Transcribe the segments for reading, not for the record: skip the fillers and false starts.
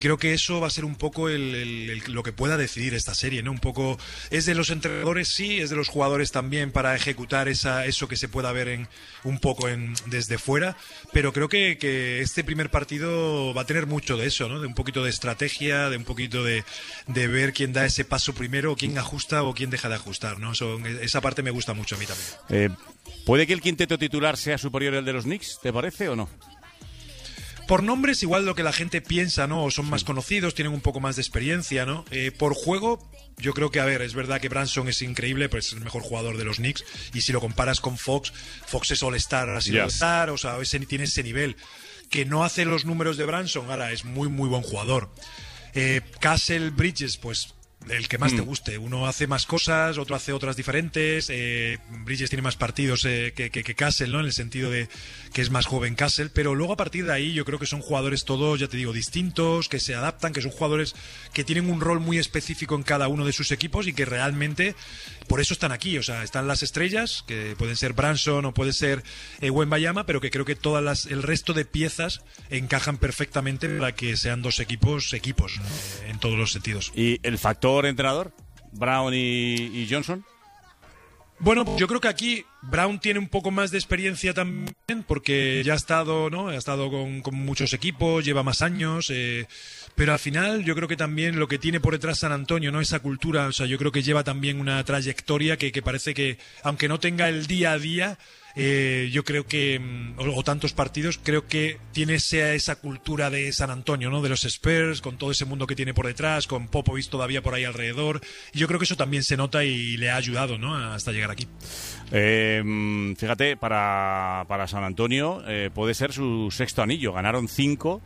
Creo que eso va a ser un poco lo que pueda decidir esta serie, ¿no? Un poco es de los entrenadores, sí, es de los jugadores también para ejecutar eso que se pueda ver desde fuera, pero creo que este primer partido va a tener mucho de eso, ¿no? De un poquito de estrategia, de un poquito de ver quién da ese paso primero, quién ajusta o quién deja de ajustar, ¿no? Esa parte me gusta mucho a mí también. ¿Puede que el quinteto titular sea superior al de los Knicks, te parece o no? Por nombres, igual lo que la gente piensa, ¿no? O son más conocidos, tienen un poco más de experiencia, ¿no? Por juego, yo creo que, a ver, es verdad que Branson es increíble, pues es el mejor jugador de los Knicks. Y si lo comparas con Fox es All-Star, ha sido All-Star, o sea, tiene ese nivel. Que no hace los números de Branson, ahora es muy, muy buen jugador. Castle, Bridges, pues el que más te guste. Uno hace más cosas, otro hace otras diferentes. Bridges tiene más partidos que Castle, ¿no? En el sentido de que es más joven Castle. Pero luego a partir de ahí yo creo que son jugadores todos, ya te digo, distintos, que se adaptan, que son jugadores que tienen un rol muy específico en cada uno de sus equipos y que realmente por eso están aquí. O sea, están las estrellas, que pueden ser Branson o puede ser Wembanyama, pero que creo que el resto de piezas encajan perfectamente para que sean dos equipos en todos los sentidos. ¿Y el factor entrenador? ¿Brown y Johnson? Bueno, yo creo que aquí Brown tiene un poco más de experiencia también, porque ya ha estado, ¿no? Ha estado con muchos equipos, lleva más años, pero al final yo creo que también lo que tiene por detrás San Antonio, ¿no? Esa cultura, o sea, yo creo que lleva también una trayectoria que parece que, aunque no tenga el día a día, yo creo que, o tantos partidos, creo que tiene esa cultura de San Antonio, ¿no? De los Spurs, con todo ese mundo que tiene por detrás, con Popovich todavía por ahí alrededor. Y yo creo que eso también se nota y le ha ayudado, ¿no? Hasta llegar aquí. Fíjate, para San Antonio puede ser su sexto anillo. Ganaron 5.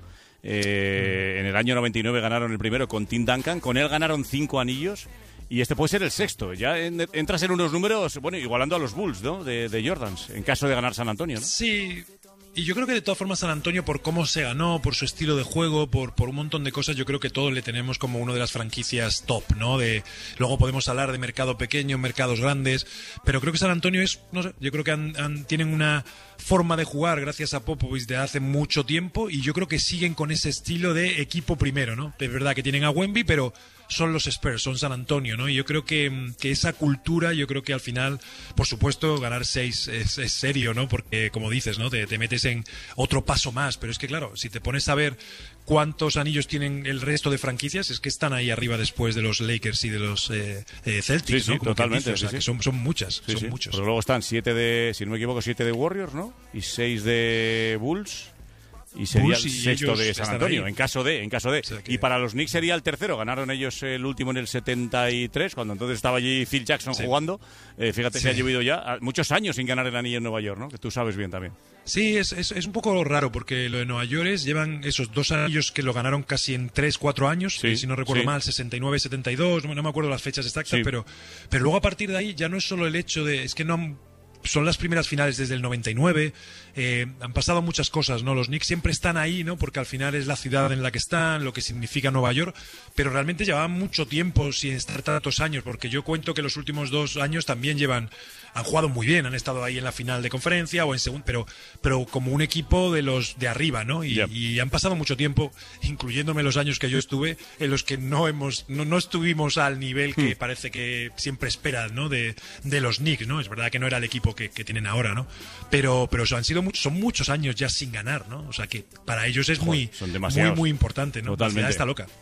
En el año 99 ganaron el primero con Tim Duncan. Con él ganaron 5 anillos. Y este puede ser el sexto. Ya entras en unos números, bueno, igualando a los Bulls, ¿no? De Jordans, en caso de ganar San Antonio, ¿no? Sí. Y yo creo que de todas formas San Antonio, por cómo se ganó, por su estilo de juego, por un montón de cosas, yo creo que todos le tenemos como una de las franquicias top, ¿no? Luego podemos hablar de mercado pequeño, mercados grandes, pero creo que San Antonio es, no sé, yo creo que tienen una forma de jugar gracias a Popovich de hace mucho tiempo y yo creo que siguen con ese estilo de equipo primero, ¿no? Es verdad que tienen a Wemby, pero son los Spurs, son San Antonio, ¿no? Y yo creo que esa cultura, yo creo que al final, por supuesto, ganar 6 es serio, ¿no? Porque, como dices, ¿no? Te metes en otro paso más, pero es que, claro, si te pones a ver cuántos anillos tienen el resto de franquicias, es que están ahí arriba después de los Lakers y de los Celtics, sí, ¿no? Como totalmente, dices, o sea, que son muchas, son muchos. Pero luego están 7 si no me equivoco, 7 de Warriors, ¿no? Y 6 de Bulls. Y sería el sexto de San Antonio, en caso de. O sea que... Y para los Knicks sería el tercero. Ganaron ellos el último en el 73, cuando entonces estaba allí Phil Jackson jugando. Fíjate que ha llovido ya muchos años sin ganar el anillo en Nueva York, ¿no? Que tú sabes bien también. Sí, es un poco raro, porque lo de Nueva York llevan esos 2 anillos que lo ganaron casi en 3-4 años, si no recuerdo mal, 69-72, no me acuerdo las fechas exactas, pero luego a partir de ahí ya no es solo el hecho de... Es que no... Son las primeras finales desde el 99, han pasado muchas cosas, ¿no? Los Knicks siempre están ahí, ¿no? Porque al final es la ciudad en la que están, lo que significa Nueva York, pero realmente llevaban mucho tiempo sin estar tantos años, porque yo cuento que los últimos 2 años también han jugado muy bien, han estado ahí en la final de conferencia o en segundo, pero como un equipo de los de arriba, ¿no? Y han pasado mucho tiempo, incluyéndome los años que yo estuve, en los que no estuvimos al nivel que parece que siempre esperan, ¿no? De los Knicks, ¿no? Es verdad que no era el equipo que tienen ahora, ¿no? Pero son muchos años ya sin ganar, ¿no? O sea que para ellos es muy importante, ¿no? Totalmente. La ciudad está loca.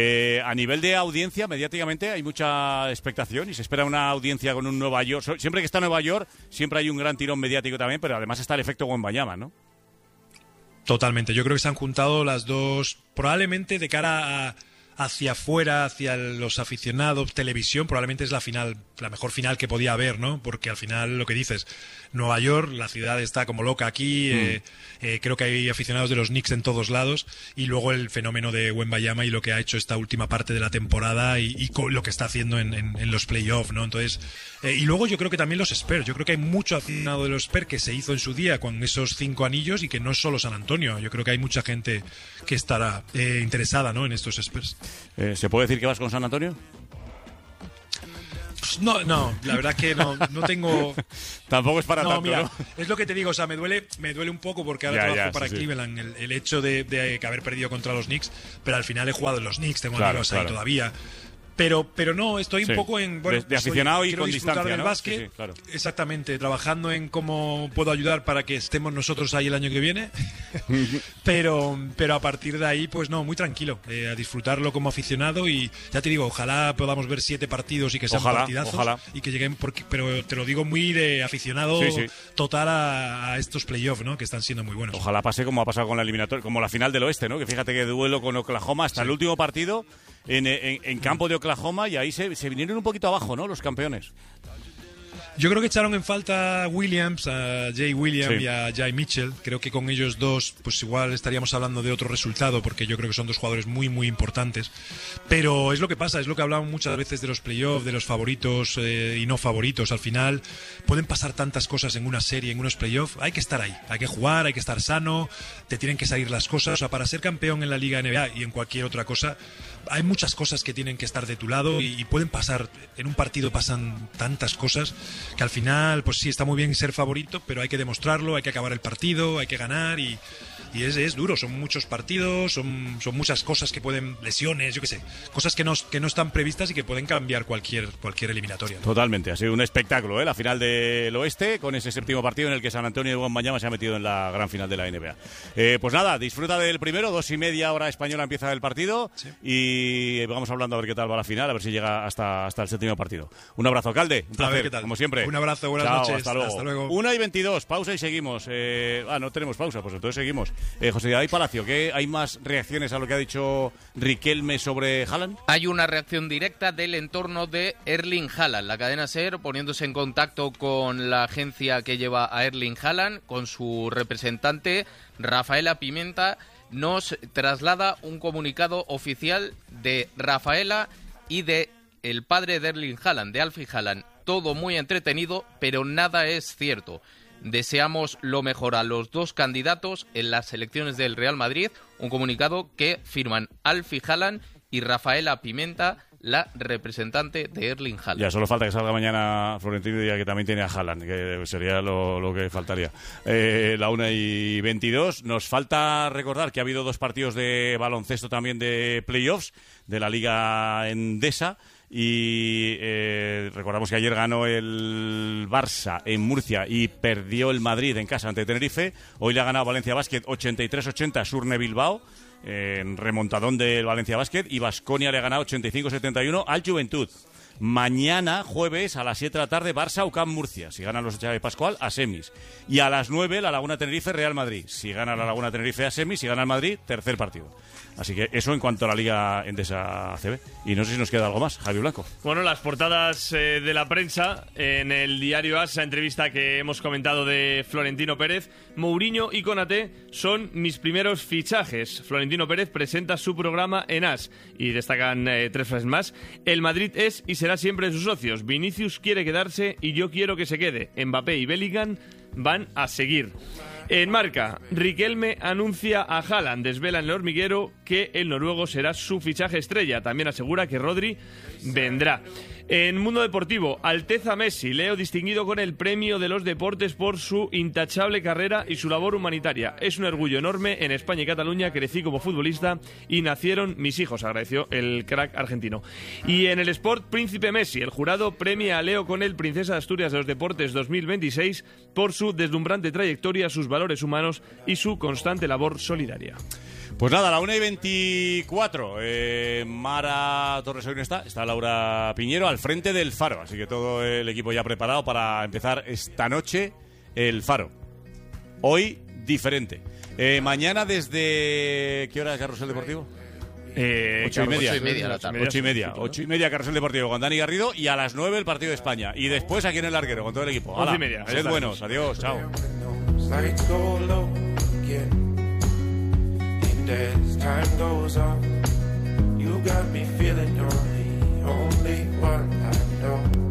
A nivel de audiencia, mediáticamente hay mucha expectación y se espera una audiencia con un Nueva York. Siempre que está Nueva York, siempre hay un gran tirón mediático también, pero además está el efecto Wembanyama, ¿no? Totalmente. Yo creo que se han juntado las dos, probablemente de cara hacia afuera, hacia los aficionados, televisión, probablemente es la mejor final que podía haber, ¿no? Porque al final, lo que dices, Nueva York, la ciudad está como loca aquí, creo que hay aficionados de los Knicks en todos lados, y luego el fenómeno de Wembanyama y lo que ha hecho esta última parte de la temporada y lo que está haciendo en los playoffs, ¿no? Entonces, y luego yo creo que también los Spurs, yo creo que hay mucho aficionado de los Spurs que se hizo en su día con esos 5 anillos y que no es solo San Antonio, yo creo que hay mucha gente que estará interesada, ¿no? En estos Spurs. ¿Se puede decir que vas con San Antonio? No, la verdad es que no tengo... Tampoco es para tanto, mira, ¿no? Es lo que te digo, o sea, me duele un poco porque ahora trabajo para Cleveland, el hecho de haber perdido contra los Knicks, pero al final he jugado en los Knicks, tengo amigos ahí todavía. Pero no, estoy un poco en... Bueno, de aficionado y con disfrutar distancia, del ¿no? básquet, Sí, claro. Exactamente, trabajando en cómo puedo ayudar para que estemos nosotros ahí el año que viene. pero a partir de ahí, pues no, muy tranquilo, a disfrutarlo como aficionado y ya te digo, ojalá podamos ver 7 partidos y que sean partidazos y que lleguen, pero te lo digo muy de aficionado total a estos playoffs, ¿no? Que están siendo muy buenos. Ojalá pase como ha pasado con la eliminatoria, como la final del oeste, ¿no? Que fíjate que duelo con Oklahoma hasta el último partido en campo de Oklahoma y ahí se vinieron un poquito abajo, ¿no? Los campeones. Yo creo que echaron en falta a Williams, a Jay Williams y a Jay Mitchell. Creo que con ellos dos, pues igual estaríamos hablando de otro resultado, porque yo creo que son dos jugadores muy, muy importantes. Pero es lo que pasa, es lo que hablamos muchas veces de los playoffs, de los favoritos y no favoritos. Al final pueden pasar tantas cosas en una serie, en unos playoffs. Hay que estar ahí, hay que jugar, hay que estar sano, te tienen que salir las cosas. O sea, para ser campeón en la Liga NBA y en cualquier otra cosa, hay muchas cosas que tienen que estar de tu lado y pueden pasar, en un partido pasan tantas cosas que al final, pues sí, está muy bien ser favorito, pero hay que demostrarlo, hay que acabar el partido, hay que ganar y es duro, son muchos partidos, son muchas cosas que pueden, lesiones, yo qué sé, cosas que no están previstas y que pueden cambiar cualquier eliminatoria, ¿no? Totalmente, ha sido un espectáculo, la final del oeste, con ese séptimo partido en el que San Antonio de Wembanyama se ha metido en la gran final de la NBA. Pues nada, disfruta del primero, 2:30 hora española empieza el partido y vamos hablando a ver qué tal va la final, a ver si llega hasta el séptimo partido. Un abrazo, Calde, un placer, qué tal. Como siempre. Un abrazo, buenas noches. Hasta luego. 1:22, pausa y seguimos. No tenemos pausa, pues entonces seguimos. José David Palacio, ¿qué hay más reacciones a lo que ha dicho Riquelme sobre Haaland? Hay una reacción directa del entorno de Erling Haaland. La cadena SER poniéndose en contacto con la agencia que lleva a Erling Haaland, con su representante Rafaela Pimenta, nos traslada un comunicado oficial de Rafaela y de el padre de Erling Haaland, de Alfie Haaland. Todo muy entretenido, pero nada es cierto. Deseamos lo mejor a los dos candidatos en las elecciones del Real Madrid, un comunicado que firman Alfie Haaland y Rafaela Pimenta, la representante de Erling Haaland. Ya, solo falta que salga mañana Florentino y diga que también tiene a Haaland, que sería lo que faltaría. La 1:22. Nos falta recordar que ha habido 2 partidos de baloncesto también de playoffs de la Liga Endesa. Y recordamos que ayer ganó el Barça en Murcia y perdió el Madrid en casa ante Tenerife. Hoy le ha ganado Valencia Basket 83-80 a Surne Bilbao, en remontadón del Valencia Basket, y Baskonia le ha ganado 85-71 al Juventud. Mañana, jueves, a las 7 de la tarde, Barça UCAM Murcia. Si ganan los Xavi Pascual, a semis. Y a las 9, la Laguna Tenerife Real Madrid. Si gana la Laguna Tenerife, a semis. Si gana el Madrid, tercer partido. Así que eso en cuanto a la Liga Endesa ACB. Y no sé si nos queda algo más, Javi Blanco. Bueno, las portadas de la prensa en el diario AS, la entrevista que hemos comentado de Florentino Pérez. Mourinho y Konaté son mis primeros fichajes. Florentino Pérez presenta su programa en AS y destacan 3 frases más. El Madrid es y será siempre de sus socios. Vinicius quiere quedarse y yo quiero que se quede. Mbappé y Bellingham van a seguir. En Marca, Riquelme anuncia a Haaland, desvela en el hormiguero que el noruego será su fichaje estrella. También asegura que Rodri vendrá. En Mundo Deportivo, Alteza Messi, Leo distinguido con el premio de los deportes por su intachable carrera y su labor humanitaria. Es un orgullo enorme. En España y Cataluña crecí como futbolista y nacieron mis hijos, agradeció el crack argentino. Y en el Sport, Príncipe Messi, el jurado premia a Leo con el Princesa de Asturias de los Deportes 2026 por su deslumbrante trayectoria, sus valores humanos y su constante labor solidaria. Pues nada, a la 1:24. Mara Torres hoy no está Laura Piñero al frente del Faro. Así que todo el equipo ya preparado para empezar esta noche el Faro. Hoy diferente. Mañana desde... ¿Qué hora es Carrusel Deportivo? 8:30. 8:30 Carrusel Deportivo con Dani Garrido y a las 9 el partido de España. Y después aquí en el larguero con todo el equipo. 11:30. Sed buenos. Adiós. Chao. As time goes on